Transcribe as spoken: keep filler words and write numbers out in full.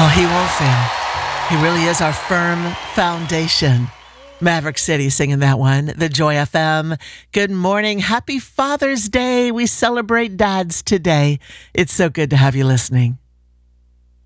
Oh, he won't fail. He really is our firm foundation. Maverick City singing that one. The Joy F M. Good morning. Happy Father's Day. We celebrate dads today. It's so good to have you listening.